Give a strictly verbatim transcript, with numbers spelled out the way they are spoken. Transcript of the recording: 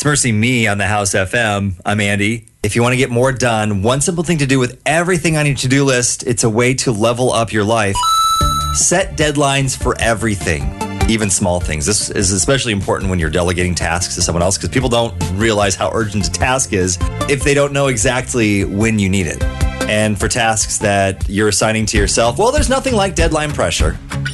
It's Mercy Me on the House F M. I'm Andy. If you want to get more done, one simple thing to do with everything on your to-do list, it's a way to level up your life. Set deadlines for everything, even small things. This is especially important when you're delegating tasks to someone else because people don't realize how urgent a task is if they don't know exactly when you need it. And for tasks that you're assigning to yourself, well, there's nothing like deadline pressure.